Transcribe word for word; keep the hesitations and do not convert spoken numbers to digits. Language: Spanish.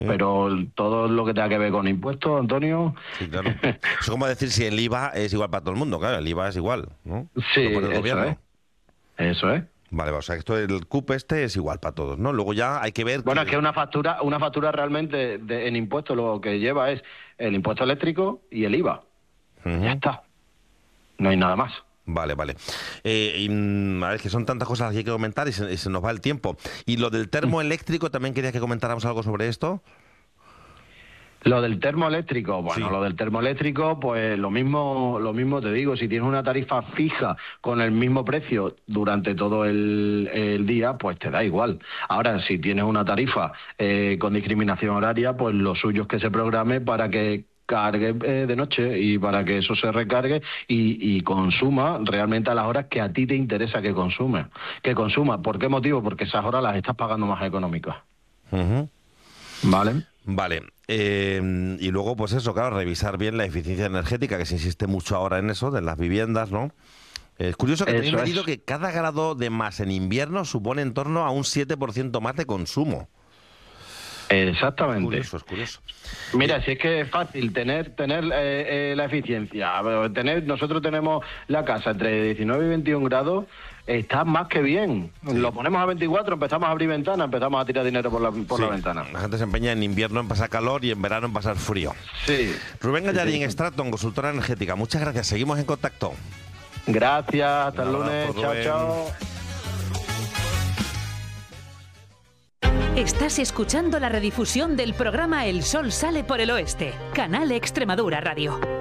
pero todo lo que tenga que ver con impuestos, Antonio... Sí, claro. Es como decir si el I V A es igual para todo el mundo, claro, el I V A es igual, ¿no? Sí, Lo pone el eso gobierno. es. Eso es. Vale, o sea, esto el C U P este es igual para todos, ¿no? Luego ya hay que ver... Bueno, que... es que una factura una factura realmente de, en impuestos lo que lleva es el impuesto eléctrico y el I V A. Uh-huh. Ya está. No hay nada más. Vale, vale. Eh, y, a ver, que son tantas cosas que hay que comentar y se, y se nos va el tiempo. ¿Y lo del termoeléctrico, también querías que comentáramos algo sobre esto? Lo del termoeléctrico, bueno, Sí. lo del termoeléctrico, pues lo mismo, lo mismo te digo, si tienes una tarifa fija con el mismo precio durante todo el, el día, pues te da igual. Ahora, si tienes una tarifa eh, con discriminación horaria, pues lo suyo es que se programe para que cargue eh, de noche y para que eso se recargue y, y consuma realmente a las horas que a ti te interesa que consume, que consuma. ¿Por qué motivo? Porque esas horas las estás pagando más económicas. Uh-huh. ¿Vale? Vale. Eh, y luego, pues eso, claro, revisar bien la eficiencia energética, que se insiste mucho ahora en eso, de las viviendas, ¿no? Es curioso que tenéis medido que cada grado de más en invierno supone en torno a un siete por ciento más de consumo. Exactamente. Es curioso, es curioso. Mira, eh, si es que es fácil tener tener eh, eh, la eficiencia, tener nosotros tenemos la casa entre diecinueve y veintiún grados, está más que bien. Sí. Lo ponemos a veinticuatro, empezamos a abrir ventanas, empezamos a tirar dinero por la, por sí. la ventana. La gente se empeña en invierno en pasar calor y en verano en pasar frío. Sí. Rubén Gallarín, sí, sí. Stratton, consultora energética. Muchas gracias, seguimos en contacto. Gracias, hasta el lunes, chao, chao. Estás escuchando la redifusión del programa El Sol Sale por el Oeste, Canal Extremadura Radio.